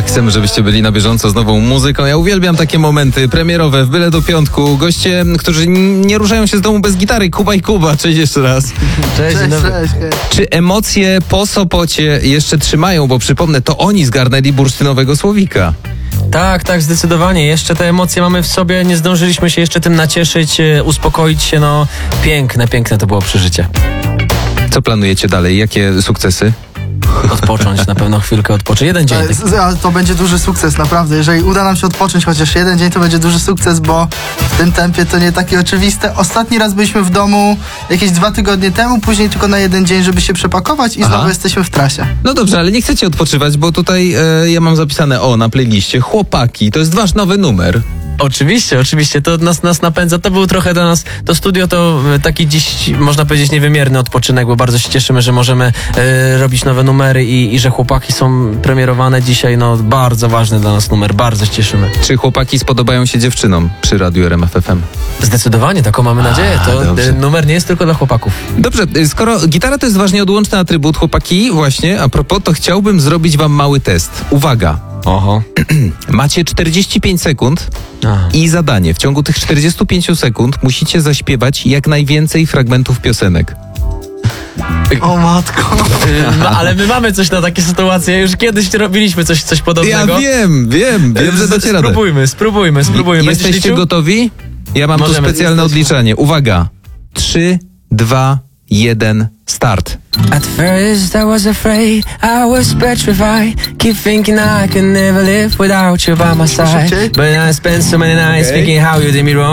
Chcemy, żebyście byli na bieżąco z nową muzyką. Ja uwielbiam takie momenty premierowe, w byle do piątku. Goście, którzy nie ruszają się z domu bez gitary. Kuba i Kuba, cześć jeszcze raz. Cześć. Czy emocje po Sopocie jeszcze trzymają? Bo przypomnę, to oni zgarnęli bursztynowego Słowika. Tak, zdecydowanie. Jeszcze te emocje mamy w sobie, nie zdążyliśmy się jeszcze tym nacieszyć, uspokoić się, no piękne to było przeżycie. Co planujecie dalej? Jakie sukcesy? Odpocząć, na pewno chwilkę odpocząć. Jeden dzień. To będzie duży sukces, naprawdę. Jeżeli uda nam się odpocząć chociaż jeden dzień, to będzie duży sukces, bo w tym tempie to nie takie oczywiste. Ostatni raz byliśmy w domu jakieś 2 tygodnie temu, później tylko na jeden dzień, żeby się przepakować i znowu jesteśmy w trasie. No dobrze, ale nie chcecie odpoczywać, bo tutaj ja mam zapisane na playliście Chłopaki. To jest wasz nowy numer. Oczywiście, to nas napędza. To był trochę dla nas, to studio to taki dziś, można powiedzieć, niewymierny odpoczynek, bo bardzo się cieszymy, że możemy robić nowe numery i że Chłopaki są premierowane dzisiaj, no bardzo ważny dla nas numer, bardzo się cieszymy. Czy chłopaki spodobają się dziewczynom przy Radiu RMF FM? Zdecydowanie, taką mamy nadzieję. To numer nie jest tylko dla chłopaków. Dobrze, skoro gitara to jest ważny nieodłączny atrybut, chłopaki, właśnie, a propos, to chciałbym zrobić wam mały test. Uwaga. Oho. Macie 45 sekund i zadanie. W ciągu tych 45 sekund musicie zaśpiewać jak najwięcej fragmentów piosenek. O matko. No, ale my mamy coś na takie sytuacje. Już kiedyś robiliśmy coś podobnego. Ja wiem, że dacie radę. Spróbujmy. Jesteście gotowi? Ja mam tu specjalne odliczanie. Uwaga. 3, 2, 1, start. At first I was afraid, I was petrified. Keep thinking I could never live without you by my side. But I spent so many nights thinking how you did me wrong.